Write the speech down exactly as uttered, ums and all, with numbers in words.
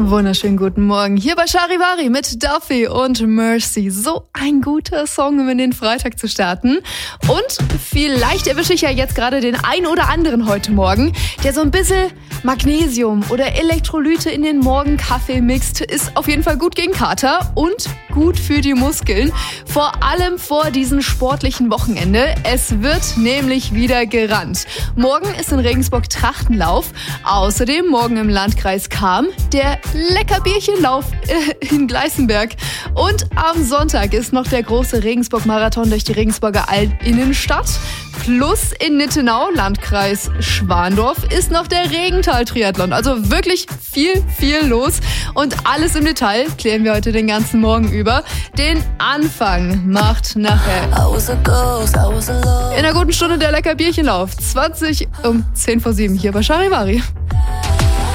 Wunderschönen guten Morgen hier bei Charivari mit Duffy und Mercy. So ein guter Song, um in den Freitag zu starten. Und vielleicht erwische ich ja jetzt gerade den einen oder anderen heute Morgen, der so ein bisschen Magnesium oder Elektrolyte in den Morgenkaffee mixt. Ist auf jeden Fall gut gegen Kater und gut für die Muskeln. Vor allem vor diesem sportlichen Wochenende. Es wird nämlich wieder gerannt. Morgen ist in Regensburg Trachtenlauf. Außerdem morgen im Landkreis Cham der Leckerbierchenlauf in Gleißenberg. Und am Sonntag ist noch der große Regensburg-Marathon durch die Regensburger Innenstadt. Plus in Nittenau, Landkreis Schwandorf, ist noch der Regental-Triathlon. Also wirklich viel, viel los. Und alles im Detail klären wir heute den ganzen Morgen über. Den Anfang macht nachher in einer guten Stunde der Leckerbierchenlauf. zwanzig um zehn vor sieben hier bei Charivari.